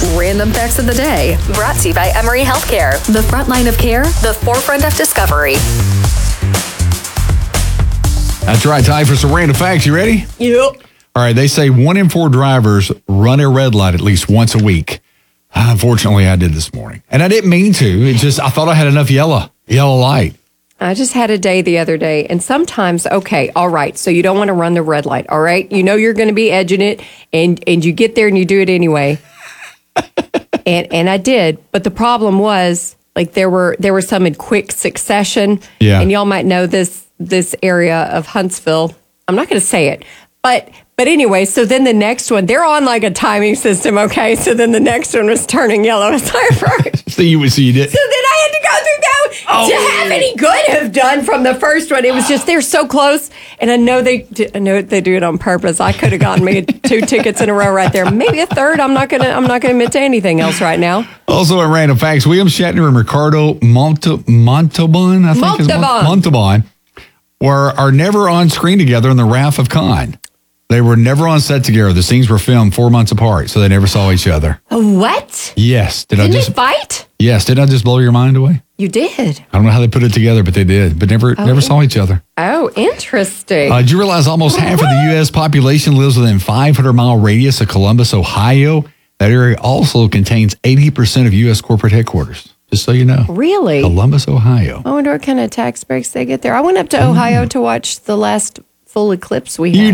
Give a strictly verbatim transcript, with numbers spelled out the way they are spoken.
Random Facts of the Day. Brought to you by Emory Healthcare. The front line of care. The forefront of discovery. That's right, time for some random facts. You ready? Yep. All right, they say one in four drivers run a red light at least once a week. Unfortunately, I did this morning. And I didn't mean to. It just, I thought I had enough yellow, yellow light. I just had a day the other day, and sometimes, okay, all right, so you don't want to run the red light, all right? You know you're going to be edging it, and, and you get there and you do it anyway. and and I did, but the problem was, like, there were there were some in quick succession, Yeah. and y'all might know this this area of Huntsville. I'm not going to say it, but... But anyway, so then the next one, they're on like a timing system, okay? So then the next one was turning yellow as I approached. So you, so you did. So then I had to go through that Oh. to have any good have done from the first one. It was just, they're so close. And I know they I know they do it on purpose. I could have gotten me two tickets in a row right there. Maybe a third. I'm not going to I'm not going to admit to anything else right now. Also at Random Facts, William Shatner and Ricardo Monta- Montalban, I think is Montalban. Montalban, were, are never on screen together in The Wrath of Khan. They were never on set together. The scenes were filmed four months apart, so they never saw each other. What? Yes. Did Didn't I just they fight? Yes, did I just blow your mind away? You did. I don't know how they put it together, but they did. But never never saw each other. Oh, interesting. Uh, did you realize almost half of the U S population lives within five hundred mile radius of Columbus, Ohio? That area also contains eighty percent of U S corporate headquarters, just so you know. Really? Columbus, Ohio. I wonder what kind of tax breaks they get there. I went up to Ohio to watch the last full eclipse we had. You